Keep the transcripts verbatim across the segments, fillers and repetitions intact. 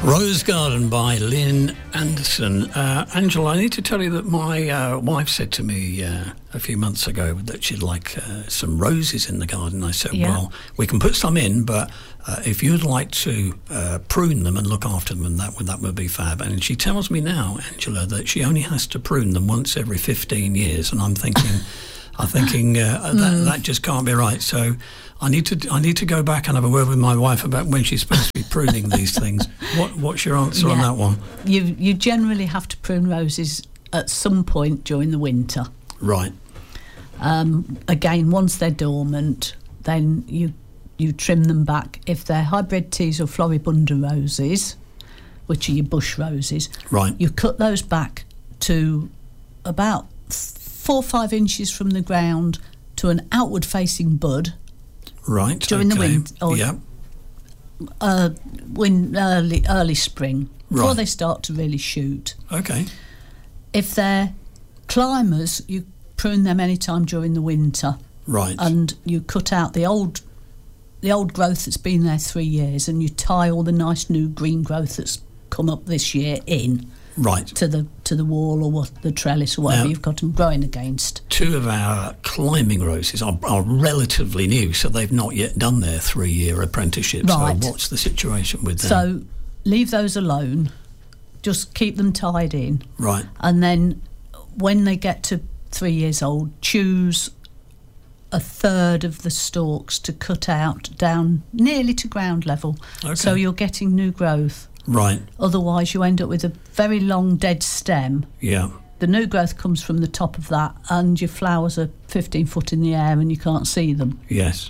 Rose Garden by Lynn Anderson. Uh, Angela, I need to tell you that my uh, wife said to me uh, a few months ago that she'd like uh, some roses in the garden. I said, yeah. well, we can put some in, but uh, if you'd like to uh, prune them and look after them, that would, that would be fab. And she tells me now, Angela, that she only has to prune them once every fifteen years. And I'm thinking... I'm thinking uh, that, mm. that just can't be right. So I need to I need to go back and have a word with my wife about when she's supposed to be pruning these things. What What's your answer yeah. on that one? You you generally have to prune roses at some point during the winter. Right. Um, again, once they're dormant, then you you trim them back. If they're hybrid teas or floribunda roses, which are your bush roses, right, you cut those back to about four or five inches from the ground to an outward-facing bud. Right. During okay. the winter, or yeah. uh, when early early spring, before right. they start to really shoot. Okay. If they're climbers, you prune them any time during the winter. Right. And you cut out the old, the old growth that's been there three years, and you tie all the nice new green growth that's come up this year in. Right. To the to the wall or what, the trellis or whatever now, you've got them growing against. Two of our climbing roses are, are relatively new, so they've not yet done their three-year apprenticeship. Right. So what's the situation with them? So leave those alone. Just keep them tied in. Right. And then when they get to three years old, choose a third of the stalks to cut out down nearly to ground level. Okay. So you're getting new growth. Right. Otherwise, you end up with a very long dead stem. Yeah. The new growth comes from the top of that, and your flowers are fifteen foot in the air, and you can't see them. Yes.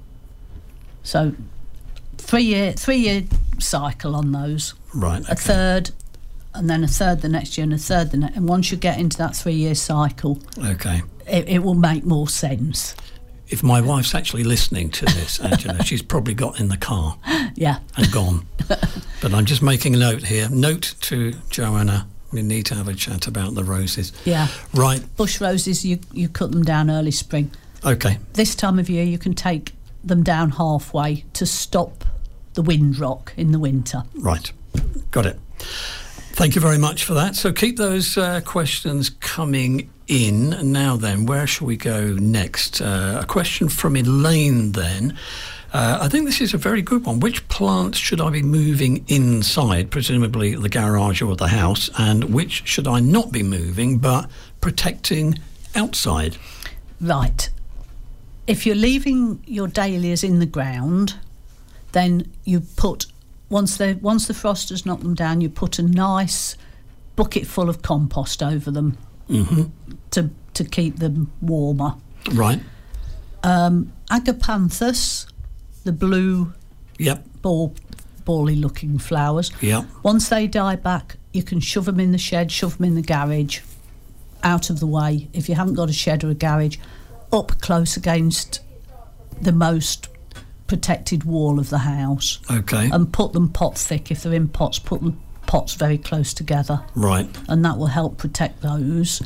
So, three year three year cycle on those. Right. Okay. A third, and then a third the next year, and a third the next. And once you get into that three year cycle, okay, it, it will make more sense. If my wife's actually listening to this, Angela, she's probably got in the car yeah. and gone. But I'm just making a note here. Note to Joanna, we need to have a chat about the roses. Yeah. Right. Bush roses, you, you cut them down early spring. Okay. This time of year, you can take them down halfway to stop the wind rock in the winter. Right. Got it. Thank you very much for that. So keep those uh, questions coming in. Now then, where shall we go next? Uh, a question from Elaine then. Uh, I think this is a very good one. Which plants should I be moving inside, presumably the garage or the house, and which should I not be moving but protecting outside? Right. If you're leaving your dahlias in the ground, then you put... Once they once the frost has knocked them down, you put a nice bucket full of compost over them mm-hmm. to to keep them warmer. Right. Um, Agapanthus, the blue yep. ball, bally looking flowers. Yep. Once they die back, you can shove them in the shed, shove them in the garage, out of the way. If you haven't got a shed or a garage, up close against the most protected wall of the house. Okay. And put them pot thick. If they're in pots, put them pots very close together. Right. And that will help protect those.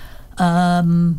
Um,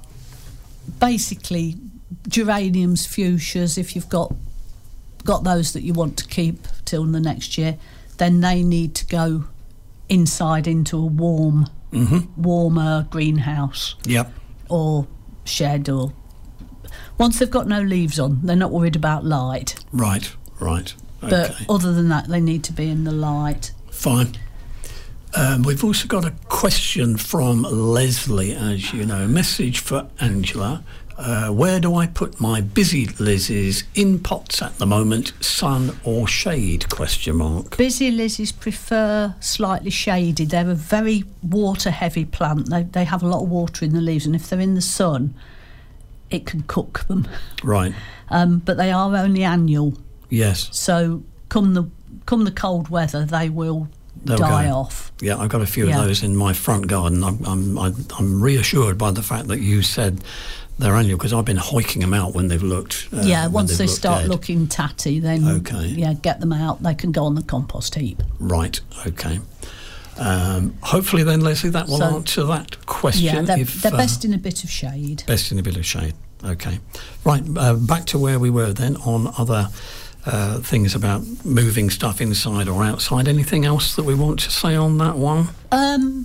basically, geraniums, fuchsias, if you've got got those that you want to keep till the next year, then they need to go inside into a warm, mm-hmm. warmer greenhouse. Yep. Or shed or... Once they've got no leaves on, they're not worried about light. Right, right. Okay. But other than that, they need to be in the light. Fine. Um, we've also got a question from Leslie, as you know. A message for Angela. Uh, where do I put my busy lizzies in pots at the moment? Sun or shade? Question mark. Busy lizzies prefer slightly shaded. They're a very water-heavy plant. They, they have a lot of water in the leaves, and if they're in the sun, it can cook them. Right. Um, but they are only annual. Yes. So come the come the cold weather, they will They'll die go. off. Yeah, I've got a few yeah. of those in my front garden. I'm I'm I'm reassured by the fact that you said they're annual, because I've been hoiking them out when they've looked. Uh, yeah, once they start dead. looking tatty, then okay. yeah, get them out. They can go on the compost heap. Right. Okay. Um, hopefully then, Leslie, that will so, answer that question. Yeah, they're, if, they're uh, best in a bit of shade. Best in a bit of shade. Okay. Right, uh, back to where we were then on other uh, things about moving stuff inside or outside. Anything else that we want to say on that one? Um,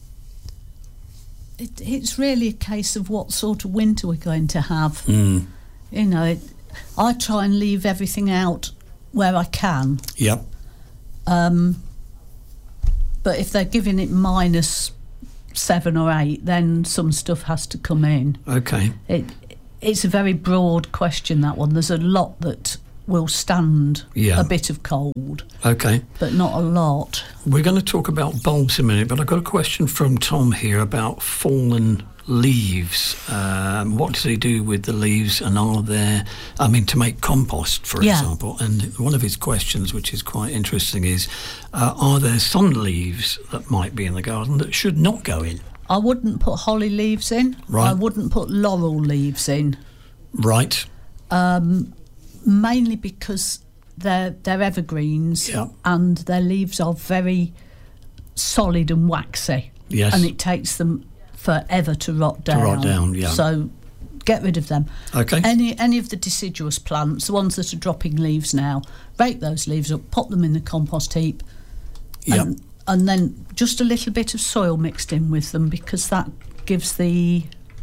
it, it's really a case of what sort of winter we're going to have. Mm. You know, it, I try and leave everything out where I can. Yep. Um, but if they're giving it minus seven or eight, then some stuff has to come in. Okay. It it's a very broad question, that one. There's a lot that will stand yeah. a bit of cold. Okay. But not a lot. We're going to talk about bulbs in a minute, but I've got a question from Tom here about fallen leaves. Um, what does he do with the leaves, and are there, I mean, to make compost, for yeah. example? And one of his questions, which is quite interesting, is uh, are there some leaves that might be in the garden that should not go in? I wouldn't put holly leaves in. Right. I wouldn't put laurel leaves in. Right. Um, mainly because they're, they're evergreens yeah. and their leaves are very solid and waxy. Yes. And it takes them forever to rot down. To rot down, yeah. So get rid of them. Okay. Any any of the deciduous plants, the ones that are dropping leaves now, rake those leaves up, pop them in the compost heap, yep. and, and then just a little bit of soil mixed in with them, because that gives the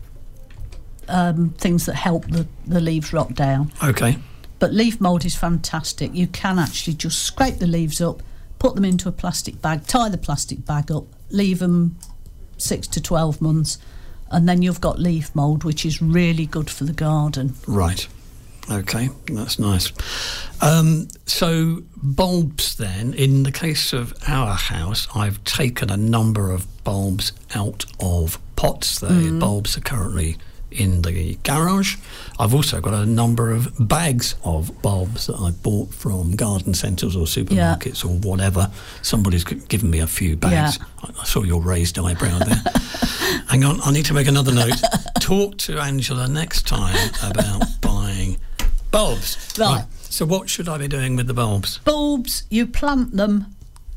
um, things that help the, the leaves rot down. Okay. But leaf mould is fantastic. You can actually just scrape the leaves up, put them into a plastic bag, tie the plastic bag up, leave them six to twelve months, and then you've got leaf mould, which is really good for the garden. Right. Okay, that's nice. Um, so bulbs then, in the case of our house, I've taken a number of bulbs out of pots. The mm. bulbs are currently in the garage. I've also got a number of bags of bulbs that I bought from garden centres or supermarkets yeah. or whatever. Somebody's given me a few bags. Yeah. I saw your raised eyebrow there. Hang on, I need to make another note. Talk to Angela next time about buying bulbs. Right. right. So what should I be doing with the bulbs? Bulbs, you plant them,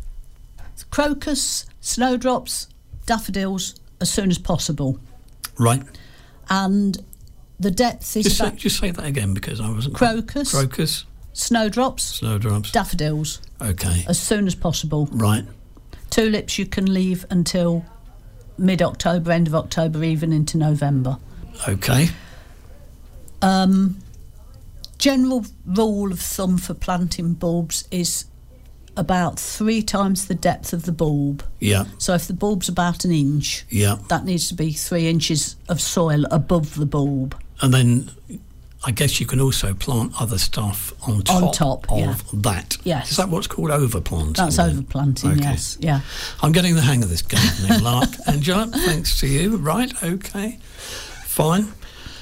crocus, snowdrops, daffodils, as soon as possible. Right. And the depth is just about... Say, just say that again, because I wasn't... Crocus. Crocus. Snowdrops. Snowdrops. Daffodils. Okay. As soon as possible. Right. Tulips you can leave until mid-October, end of October, even into November. Okay. Um, general rule of thumb for planting bulbs is about three times the depth of the bulb. Yeah. So if the bulb's about an inch, yeah, that needs to be three inches of soil above the bulb. And then I guess you can also plant other stuff on top, on top of yeah. that. Yes. Is that what's called overplanting? That's then? overplanting, okay. yes. Yeah. I'm getting the hang of this gardening, Lark. Angela, thanks to you. Right, okay. Fine.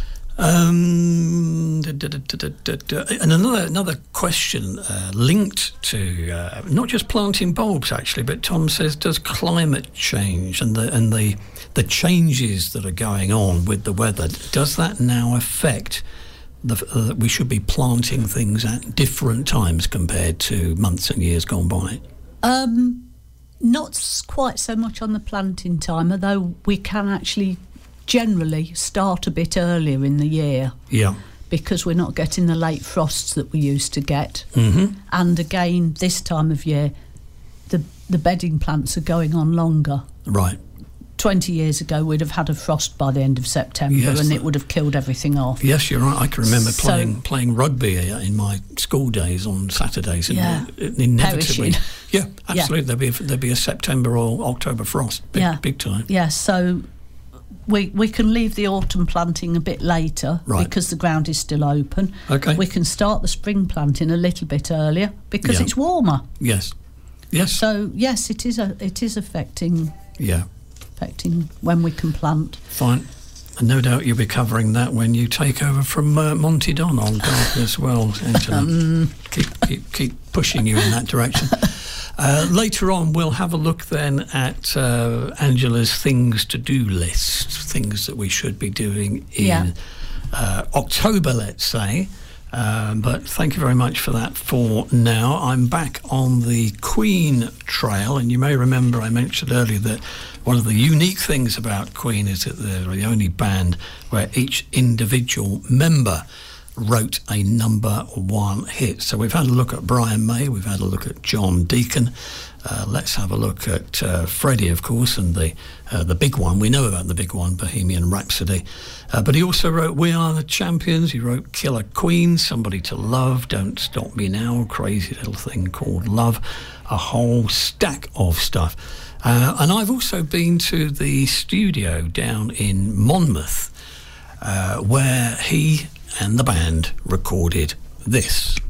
Um, da, da, da, da, da. And another another question uh, linked to uh, not just planting bulbs actually, but Tom says, does climate change and the and the the changes that are going on with the weather, does that now affect the uh, we should be planting things at different times compared to months and years gone by? Um, not quite so much on the planting time, although we can actually generally start a bit earlier in the year. Yeah. Because we're not getting the late frosts that we used to get. Mm-hmm. And again, this time of year, the the bedding plants are going on longer. Right. Twenty years ago, we'd have had a frost by the end of September, yes, and it would have killed everything off. Yes, you're right. I can remember so, playing playing rugby in my school days on Saturdays, and yeah, inevitably, perishing. yeah, absolutely, Yeah. there'd be a, there'd be a September or October frost, big, yeah. big time. Yeah, so we we can leave the autumn planting a bit later right. because the ground is still open. Okay. We can start the spring planting a little bit earlier because yeah. it's warmer. Yes. Yes. So yes, it is a, it is affecting. Yeah. affecting when we can plant. Fine. And no doubt you'll be covering that when you take over from uh, Monty Don on garden as well, Angela. Um, keep, keep, keep pushing you in that direction. Uh, later on, we'll have a look then at uh, Angela's things to do list, things that we should be doing in yeah. uh, October, let's say. Um, but thank you very much for that for now. I'm back on the Queen Trail, and you may remember I mentioned earlier that one of the unique things about Queen is that they're the only band where each individual member wrote a number one hit. So we've had a look at Brian May, we've had a look at John Deacon. Uh, let's have a look at uh, Freddie, of course, and the uh, the big one. We know about the big one, Bohemian Rhapsody. Uh, but he also wrote We Are the Champions. He wrote Killer Queen, Somebody to Love, Don't Stop Me Now, Crazy Little Thing Called Love, a whole stack of stuff. Uh, and I've also been to the studio down in Monmouth, uh, where he and the band recorded this.